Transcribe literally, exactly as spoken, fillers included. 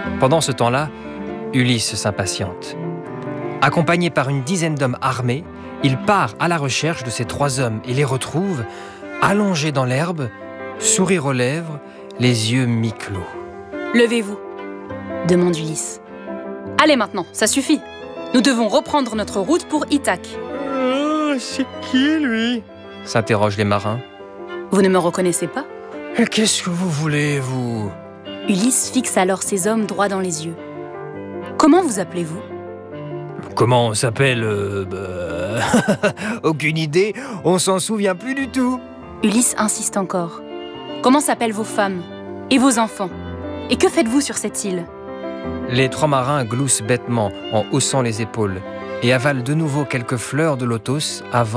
Pendant ce temps-là, Ulysse s'impatiente. Accompagné par une dizaine d'hommes armés, il part à la recherche de ces trois hommes et les retrouve allongés dans l'herbe, sourire aux lèvres, les yeux mi-clos. « Levez-vous » demande Ulysse. « Allez maintenant, ça suffit. Nous devons reprendre notre route pour Ithaque. » Oh, c'est qui, lui ? S'interrogent les marins. « Vous ne me reconnaissez pas ? » Qu'est-ce que vous voulez, vous ? Ulysse fixe alors ses hommes droit dans les yeux. « Comment vous appelez-vous ? » Comment on s'appelle euh, bah... Aucune idée, on s'en souvient plus du tout. Ulysse insiste encore. « Comment s'appellent vos femmes ? Et vos enfants ? Et que faites-vous sur cette île ?» Les trois marins gloussent bêtement en haussant les épaules et avalent de nouveau quelques fleurs de lotus avant